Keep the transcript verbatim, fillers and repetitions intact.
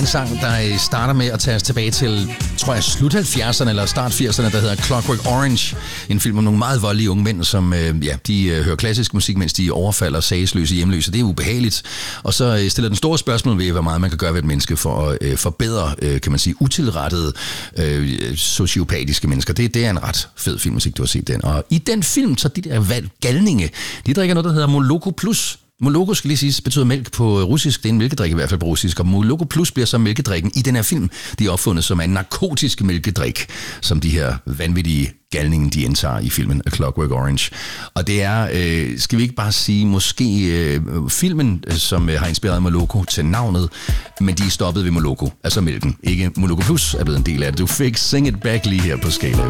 en sang, der starter med at tage os tilbage til, tror jeg, slut halvfjerdserne eller start firserne, der hedder Clockwork Orange. En film om nogle meget voldelige unge mænd, som ja, de hører klassisk musik, mens de overfalder sagesløse hjemløse. Det er ubehageligt. Og så stiller den store spørgsmål ved, hvor meget man kan gøre ved et menneske for at øh, forbedre, øh, kan man sige, utilrettede øh, sociopatiske mennesker. Det, det er en ret fed film, hvis ikke du har set den. Og i den film, så de der galninge, de drikker noget, der hedder Moloko Plus. Moloko, skal lige siges, betyder mælk på russisk. Det er en mælkedrik i hvert fald på russisk. Og Moloko Plus bliver så mælkedrikken i den her film. De er opfundet som en narkotisk mælkedrik, som de her vanvittige galningen, de indtager i filmen A Clockwork Orange. Og det er, øh, skal vi ikke bare sige, måske øh, filmen, som øh, har inspireret Moloko til navnet, men de er stoppet ved Moloko, altså mælken. Ikke Moloko Plus er blevet en del af det. Du fik Sing It Back lige her på Skala